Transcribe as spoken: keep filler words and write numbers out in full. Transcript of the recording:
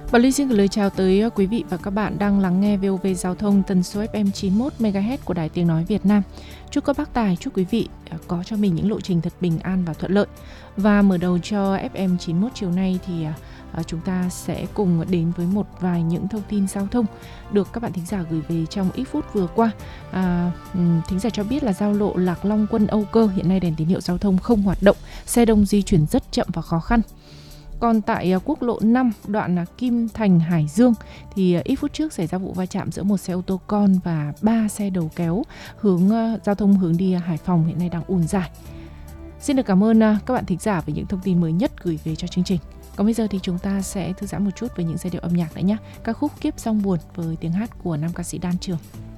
Bảo Linh xin gửi lời chào tới quý vị và các bạn đang lắng nghe vê o vê Giao thông tần số ép em chín mươi mốt mê ga héc của Đài Tiếng Nói Việt Nam. Chúc các bác tài, chúc quý vị có cho mình những lộ trình thật bình an và thuận lợi. Và mở đầu cho ép em chín mươi mốt chiều nay thì chúng ta sẽ cùng đến với một vài những thông tin giao thông được các bạn thính giả gửi về trong ít phút vừa qua. À, thính giả cho biết là giao lộ Lạc Long Quân Âu Cơ hiện nay đèn tín hiệu giao thông không hoạt động, xe đông di chuyển rất chậm và khó khăn. Còn tại quốc lộ năm đoạn Kim Thành Hải Dương thì ít phút trước xảy ra vụ va chạm giữa một xe ô tô con và ba xe đầu kéo hướng giao thông hướng đi Hải Phòng hiện nay đang ùn dài. Xin được cảm ơn các bạn thính giả về những thông tin mới nhất gửi về cho chương trình. Còn bây giờ thì chúng ta sẽ thư giãn một chút với những giai điệu âm nhạc nữa nhé. Ca khúc Kiếp Song Buồn với tiếng hát của nam ca sĩ Đan Trường.